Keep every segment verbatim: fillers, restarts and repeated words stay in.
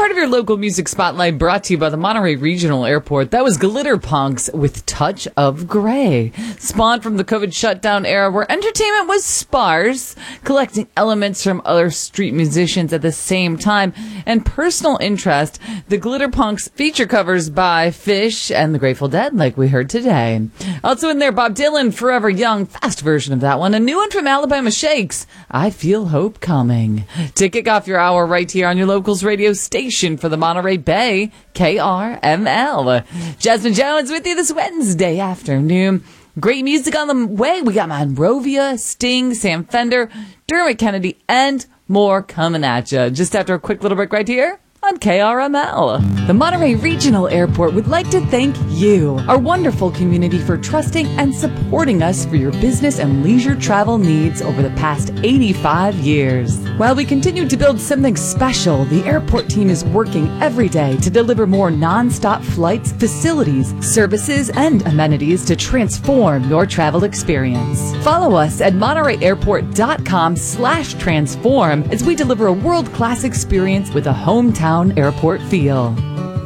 part of your local music spotlight brought to you by the Monterey Regional Airport. That was Glitter Punks with Touch of Grey. Spawned from the COVID shutdown era where entertainment was sparse, collecting elements from other street musicians at the same time, and personal interest, the Glitter Punks feature covers by Fish and the Grateful Dead, like we heard today. Also in there, Bob Dylan, Forever Young, fast version of that one. A new one from Alabama Shakes, I Feel Hope Coming. To kick off your hour right here on your locals radio station for the Monterey Bay, K R M L. Jasmine Jones with you this Wednesday afternoon. Great music on the way. We got Monrovia, Sting, Sam Fender, Dermot Kennedy, and more coming at you. Just after a quick little break right here on K R M L. The Monterey Regional Airport would like to thank you, our wonderful community, for trusting and supporting us for your business and leisure travel needs over the past eighty-five years. While we continue to build something special, the airport team is working every day to deliver more non-stop flights, facilities, services, and amenities to transform your travel experience. Follow us at monterey-airport.com slash transform as we deliver a world-class experience with a hometown airport feel.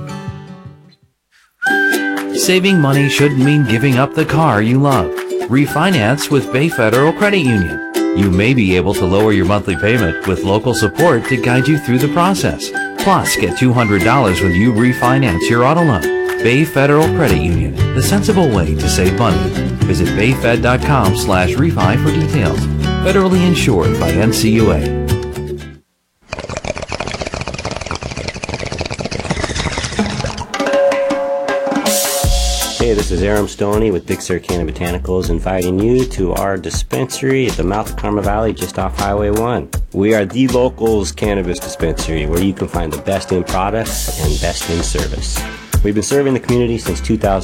Saving money shouldn't mean giving up the car you love. Refinance with Bay Federal Credit Union. You may be able to lower your monthly payment with local support to guide you through the process. Plus, get two hundred dollars when you refinance your auto loan. Bay Federal Credit Union, the sensible way to save money. Visit bayfed.com slash refi for details. Federally insured by N C U A. Hey, this is Aram Stoney with Big Sur Canna Botanicals, inviting you to our dispensary at the mouth of Karma Valley just off Highway one. We are the locals cannabis dispensary where you can find the best in products and best in service. We've been serving the community since two thousand.